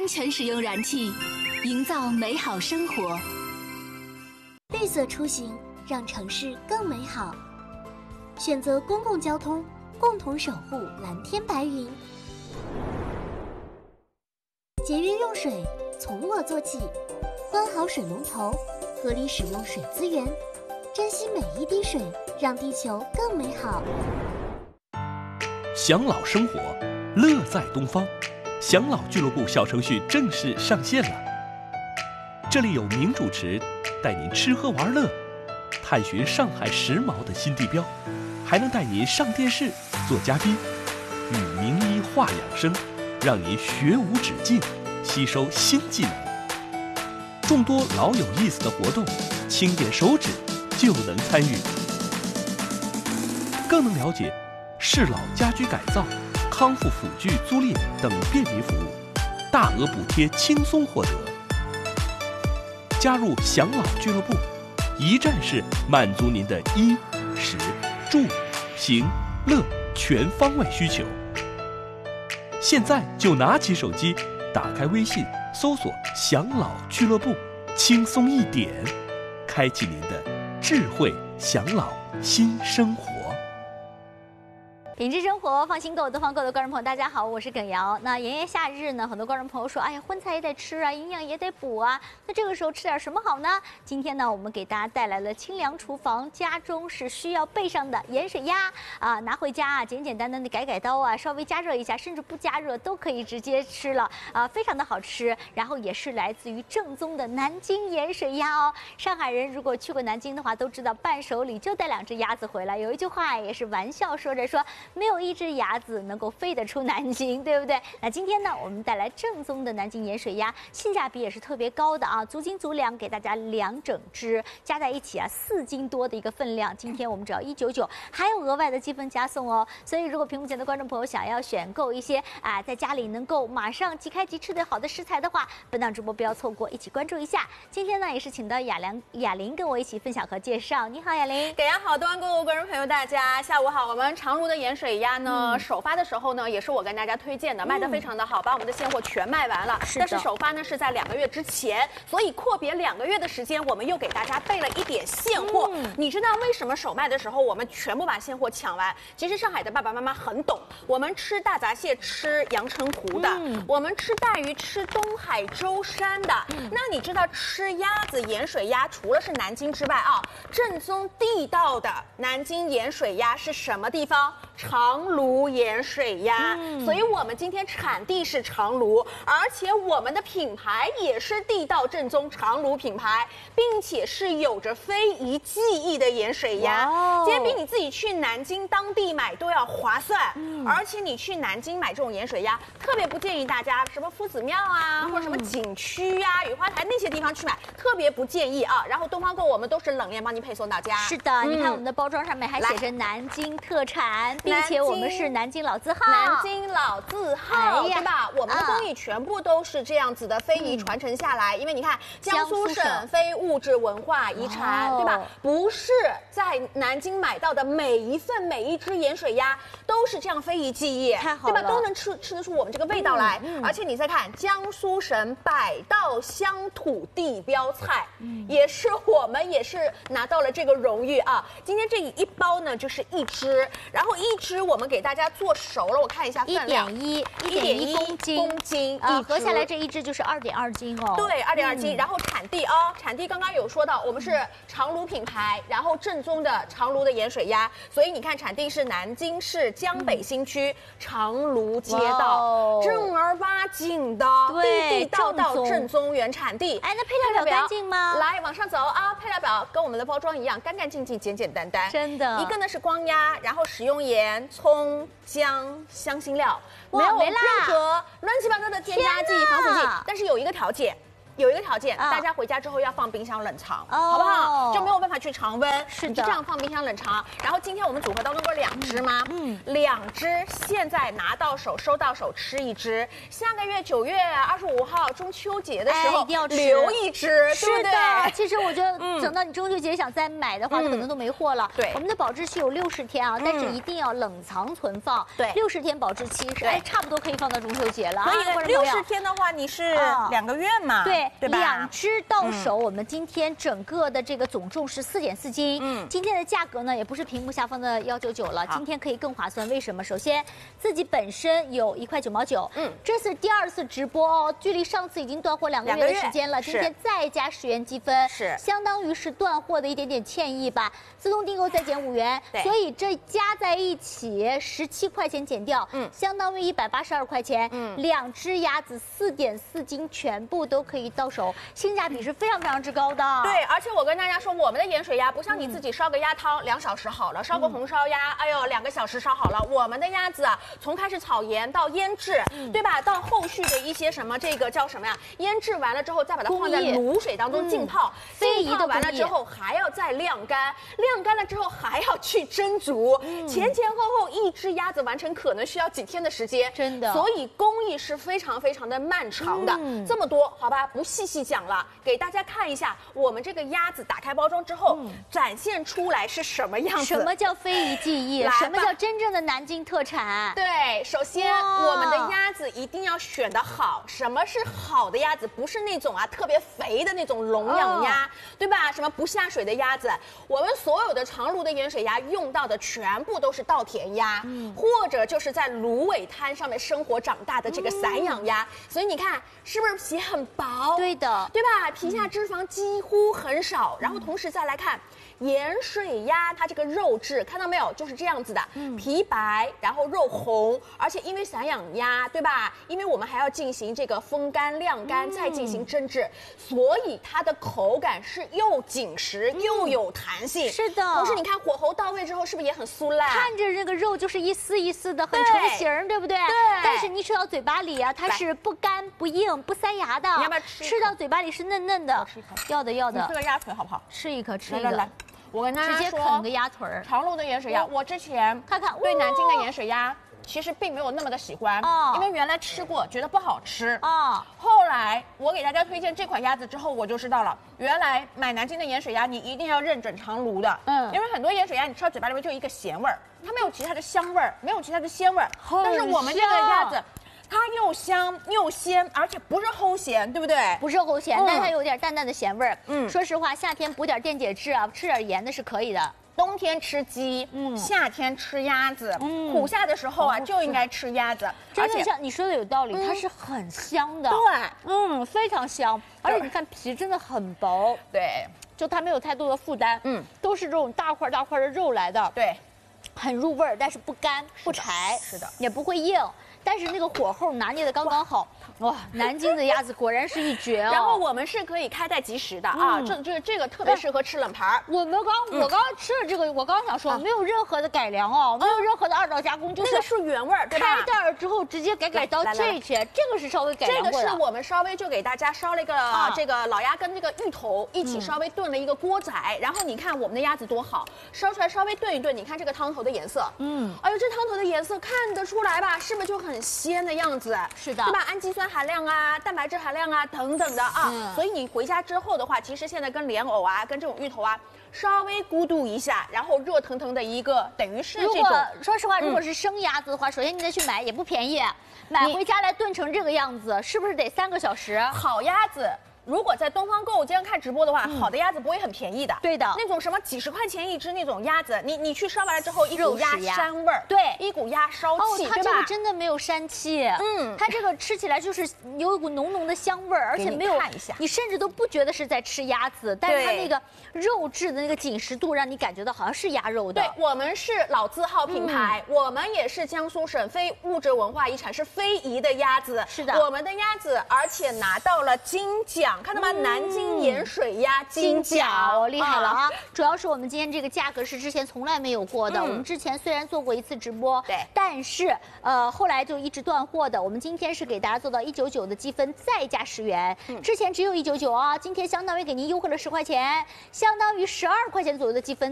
全使用燃气，营造美好生活。 绿色出行，让城市更美好。选择公共交通，共同守护蓝天白云。节约用水，从我做起。关好水龙头，合理使用水资源，珍惜每一滴水，让地球更美好。 享老生活，乐在东方。享老俱乐部小程序正式上线了。这里有名主持带您吃喝玩乐，探寻上海时髦的新地标，还能带您上电视做嘉宾，与名医话养生，让您学无止境，吸收新技能。众多老有意思的活动，轻点手指就能参与，更能了解适老家居改造、康复辅具租赁等便民服务，大额补贴轻松获得。加入享老俱乐部，一站式满足您的衣、食、住、行、乐全方位需求。现在就拿起手机，打开微信，搜索享老俱乐部，轻松一点，开启您的智慧享老新生活。 品质生活，放心购，东方购的观众朋友，大家好，我是耿瑶。那炎炎夏日呢，很多观众朋友说，哎呀，荤菜也得吃啊，营养也得补啊。那这个时候吃点什么好呢？今天呢，我们给大家带来了清凉厨房，家中是需要备上的盐水鸭啊，拿回家啊，简简单单的改刀啊，稍微加热一下，甚至不加热都可以直接吃了啊，非常的好吃。然后也是来自于正宗的南京盐水鸭哦。上海人如果去过南京的话，都知道伴手礼就带2只鸭子回来。有一句话也是玩笑说着说，没有一只鸭子能够飞得出南京，对不对？那今天呢，我们带来正宗的南京盐水鸭，性价比也是特别高的啊，足斤足两，给大家2整只，加在一起啊4斤多的一个分量。今天我们只要199，还有额外的积分加送哦。所以如果屏幕前的观众朋友想要选购一些在家里能够马上即开即吃的好的食材的话，本档直播不要错过，一起关注一下。今天呢，也是请到雅玲跟我一起分享和介绍。你好，雅玲。 大家好，东方购物观众朋友，大家下午好。我们长卢的盐水鸭呢，首发的时候呢，也是我跟大家推荐的，卖得非常的好，把我们的现货全卖完了。但是首发呢是在2个月之前，所以阔别2个月的时间，我们又给大家备了一点现货。你知道为什么首卖的时候我们全部把现货抢完？其实上海的爸爸妈妈很懂，我们吃大闸蟹吃阳澄湖的，我们吃带鱼吃东海舟山的。那你知道吃鸭子盐水鸭除了是南京之外啊，正宗地道的南京盐水鸭是什么地方？长卢盐水鸭。所以我们今天产地是长卢，而且我们的品牌也是地道正宗长卢品牌，并且是有着非遗技艺的盐水鸭。今天比你自己去南京当地买都要划算。而且你去南京买这种盐水鸭，特别不建议大家什么夫子庙啊，或者什么景区啊、雨花台那些地方去买，特别不建议啊。然后东方购我们都是冷链帮您配送到家。 是的，你看我们的包装上面还写着南京特产，并且我们是南京老字号。 南京老字号，对吧？我们的工艺全部都是这样子的，非遗传承下来。因为你看，江苏省非物质文化遗产，对吧？不是在南京买到的每一份每一只盐水鸭都是这样非遗技艺，对吧？都能吃得出我们这个味道来。而且你再看，江苏省百道乡土地标菜，也是我们也是拿到了这个荣誉啊。今天这一包呢就是1只，然后1只我们给大家做熟了，我看一下分量，1.1公斤， 合下来这1只就是2.2斤哦。 对，2.2斤。然后产地产地刚刚有说到，我们是长卢品牌，然后正宗的长卢的盐水鸭，所以你看产地是南京市江北新区长卢街道，正儿八经的地地道道正宗原产地。 哎，那配料表干净吗？ 来往上走啊，配料表跟我们的包装一样，干干净净、简简单单。 真的， 一个呢是光鸭，然后食用盐、葱、姜、香辛料，没有任何乱七八糟的添加剂、防腐剂。但是有一个条件， 有一个条件，大家回家之后要放冰箱冷藏，好不好？就没有办法去常温， 是的， 你就这样放冰箱冷藏。然后今天我们组合当中不是2只吗？2只现在拿到手、收到手吃1只，下个月9月25号中秋节的时候一定要吃留1只，对不对？ 其实我觉得等到你中秋节想再买的话，可能都没货了。 对， 我们的保质期有60天啊，但是一定要冷藏存放。 对 ，60天保质期是差不多可以放到中秋节了。 可以60天的话，你是2个月嘛？ 对吧 ？2只到手，我们今天整个的这个总重是4.4斤。今天的价格呢，也不是屏幕下方的199了，今天可以更划算。为什么？首先自己本身有1块9毛9，这是第2次直播哦，距离上次已经断货2个月的时间了，今天再加10元积分，相当于是断货的一点点歉意吧。自动订购再减5元，所以这加在一起17块钱减掉，相当于182块钱。2只鸭子4.4斤全部都可以到手，性价比是非常非常之高的。 对，而且我跟大家说，我们的盐水鸭不像你自己烧个鸭汤2小时好了，烧个红烧鸭，哎呦2个小时烧好了。我们的鸭子啊，从开始炒盐到腌制，对吧？到后续的一些什么这个叫什么呀？腌制完了之后再把它放在卤水当中浸泡，浸泡完了之后还要再晾干，晾干了之后还要去蒸煮，前后1只鸭子完成可能需要几天的时间， 真的。 所以工艺是非常非常的漫长的。这么多，好吧，不细讲了，给大家看一下我们这个鸭子打开包装之后展现出来是什么样子。 什么叫非遗技艺？什么叫真正的南京特产？ 对，首先我们的鸭子一定要选得好。什么是好的鸭子？不是那种特别肥的那种笼养鸭，对吧？什么不下水的鸭子？我们所有的长芦的盐水鸭用到的全部都是稻田鸭，或者就是在芦苇滩上面生活长大的这个散养鸭。所以你看，是不是皮很薄？ 对的， 对吧？皮下脂肪几乎很少。然后同时再来看盐水鸭，它这个肉质看到没有，就是这样子的，皮白，然后肉红，而且因为散养鸭，对吧？因为我们还要进行这个风干、晾干，再进行蒸制，所以它的口感是又紧实又有弹性。 是的， 同时你看火候到位之后，是不是也很酥烂？ 看着这个肉就是一丝一丝的，很成型，对不对？ 对。 但是你吃到嘴巴里啊，它是不干不硬不塞牙的。 你要不要吃？ 吃到嘴巴里是嫩嫩的。 吃一口。 要的。 你吃个鸭腿好不好？ 吃一颗，吃一个。 来。我跟大家说， 直接啃个鸭腿儿。 长芦的盐水鸭，我之前看看对南京的盐水鸭其实并没有那么的喜欢，因为原来吃过觉得不好吃后来我给大家推荐这款鸭子之后，我就知道了，原来买南京的盐水鸭你一定要认准长芦的，因为很多盐水鸭你吃到嘴巴里面就一个咸味儿，它没有其他的香味儿，没有其他的鲜味儿，但是我们这个鸭子。它又香又鲜，而且不是齁咸，对不对？ 不是齁咸，但它有点淡淡的咸味儿。说实话，夏天补点电解质啊，吃点盐的是可以的。 冬天吃鸡，夏天吃鸭子，苦夏的时候啊就应该吃鸭子。 真的像你说的有道理，它是很香的。 对， 非常香，而且你看皮真的很薄， 对， 就它没有太多的负担，都是这种大块大块的肉来的， 对， 很入味儿，但是不干不柴， 是的， 也不会硬。但是那个火候拿捏的刚刚好，哇！南京的鸭子果然是一绝哦。 然后我们是可以开袋即食的啊，这个特别适合吃冷盘。 我刚吃了这个，我刚想说没有任何的改良哦，没有任何的2道加工，就是那个是原味儿，对吧？ 开袋之后直接改刀这些，这个是稍微改良过的。 这个是我们稍微就给大家烧了一个这个老鸭跟这个芋头一起稍微炖了一个锅仔，然后你看我们的鸭子多好，烧出来稍微炖一炖，你看这个汤头的颜色，哎呦这汤头的颜色看得出来吧，是不是就很鲜的样子？ 是的， 对吧？氨基酸含量啊，蛋白质含量啊等等的啊，所以你回家之后的话，其实现在跟莲藕啊，跟这种芋头啊，稍微咕嘟一下，然后热腾腾的一个，等于是这种。 说实话，如果是生鸭子的话，首先你得去买，也不便宜，买回家来炖成这个样子，是不是得3个小时？ 好鸭子。如果在东方购物街上看直播的话，好的鸭子不会很便宜的。 对的， 那种什么几10块钱一只那种鸭子，你去烧完了之后，一股鸭膻味儿， 对， 一股鸭烧气， 它这个真的没有膻气，它这个吃起来就是有一股浓浓的香味儿，而且没有，你甚至都不觉得是在吃鸭子，但是它那个肉质的那个紧实度，让你感觉到好像是鸭肉的。 对，我们是老字号品牌，我们也是江苏省非物质文化遗产，是非遗的鸭子。 是的， 我们的鸭子，而且拿到了金奖奖，看到吗？南京盐水鸭金奖， 厉害了啊！主要是我们今天这个价格是之前从来没有过的。我们之前虽然做过一次直播， 对， 但是后来就一直断货的。我们今天是给大家做到199的积分，再加10元。之前只有199啊，今天相当于给您优惠了10块钱，相当于12块钱左右的积分。